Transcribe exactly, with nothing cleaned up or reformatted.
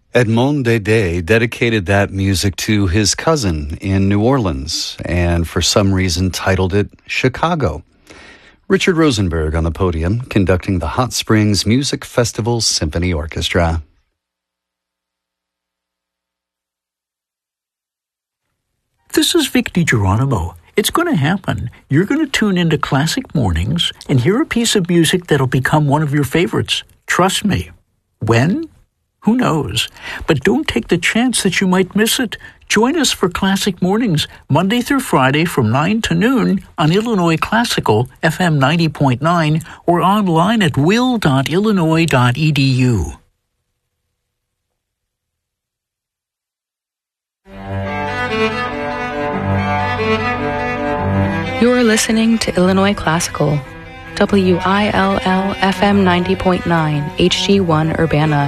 Edmond Dede dedicated that music to his cousin in New Orleans and for some reason titled it Chicago. Richard Rosenberg on the podium conducting the Hot Springs Music Festival Symphony Orchestra. This is Vic DiGeronimo. It's going to happen. You're going to tune into Classic Mornings and hear a piece of music that'll become one of your favorites. Trust me. When? Who knows? But don't take the chance that you might miss it. Join us for Classic Mornings, Monday through Friday from nine to noon on Illinois Classical, F M ninety point nine, or online at will dot illinois dot e d u. You're listening to Illinois Classical, W I L L F M ninety point nine, H G one Urbana.